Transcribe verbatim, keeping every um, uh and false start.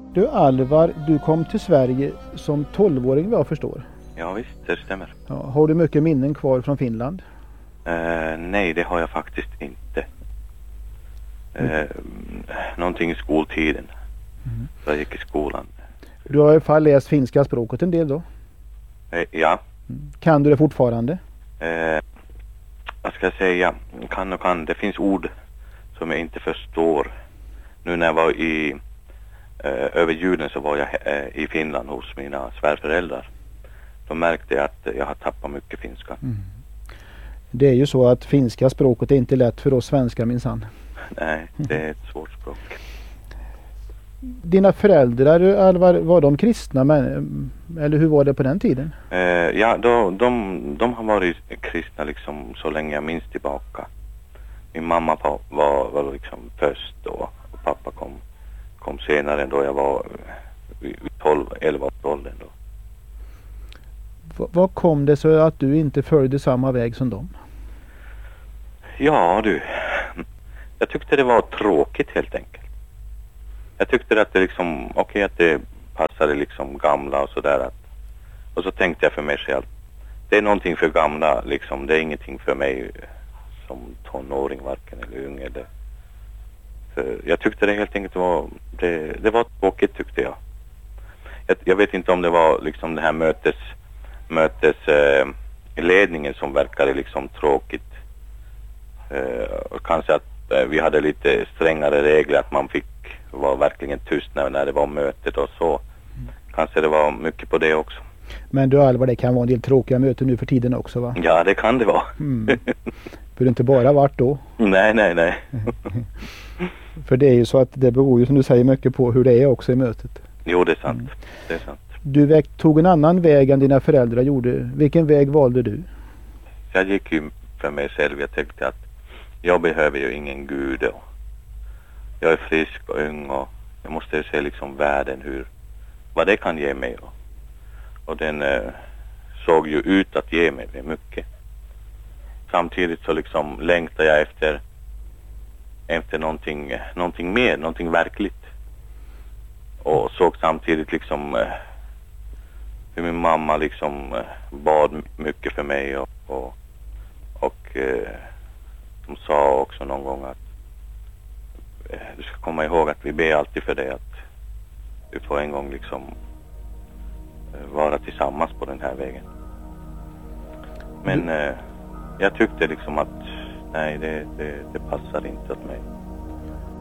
Du Alvar, du kom till Sverige som tolvåring vad jag förstår. Ja visst, det stämmer. Ja, har du mycket minnen kvar från Finland? Uh, nej, det har jag faktiskt inte. Uh, mm. Någonting i skoltiden. Mm. Jag gick i skolan. Du har i alla fall läst finska språket en del då? Uh, ja. Mm. Kan du det fortfarande? Uh, vad ska jag säga? Kan och kan. Det finns ord som jag inte förstår. Nu när jag var i uh, över julen så var jag uh, i Finland hos mina svärföräldrar. Då märkte jag att jag har tappat mycket finska. Mm. Det är ju så att finska språket är inte lätt för oss svenskar minsann. Nej, det är ett svårt språk. Dina föräldrar, Alvar, var de kristna? Men, eller hur var det på den tiden? Uh, ja, då, de, de har varit kristna liksom så länge jag minns tillbaka. Min mamma var, var, var liksom först då och pappa kom, kom senare då jag var vid tolv elva års åldern då. V- vad kom det så att du inte följde samma väg som dem? Ja du, jag tyckte det var tråkigt helt enkelt. Jag tyckte att det liksom, okej okay, att det passade liksom gamla och sådär att, och så tänkte jag för mig själv, det är någonting för gamla liksom, det är ingenting för mig som tonåring varken eller ung eller, för jag tyckte det helt enkelt var, det, det var tråkigt tyckte jag. jag. Jag vet inte om det var liksom det här mötes, mötes eh, ledningen som verkade liksom tråkigt. Eh, och kanske att eh, vi hade lite strängare regler att man fick vara verkligen tyst när, när det var mötet och så. Mm. Kanske det var mycket på det också. Men du Alvar, det kan vara en del tråkiga möten nu för tiden också va? Ja, det kan det vara. Mm. För det inte bara varit då? Nej, nej, nej. För det är ju så att det beror ju som du säger mycket på hur det är också i mötet. Jo, det är sant. Mm. Det är sant. Du väg, tog en annan väg än dina föräldrar gjorde. Vilken väg valde du? Jag gick ju för mig själv. Jag tänkte att jag behöver ju ingen gud. Och jag är frisk och ung och jag måste se liksom världen hur, vad det kan ge mig. Och, och den eh, såg ju ut att ge mig mycket. Samtidigt så liksom längtar jag efter efter någonting, någonting mer, någonting verkligt. Och såg samtidigt liksom eh, hur min mamma liksom eh, bad mycket för mig och, och, och eh, de sa också någon gång att eh, du ska komma ihåg att vi ber alltid för dig att du får en gång liksom eh, vara tillsammans på den här vägen. Men eh, jag tyckte liksom att nej, det, det, det passar inte åt mig.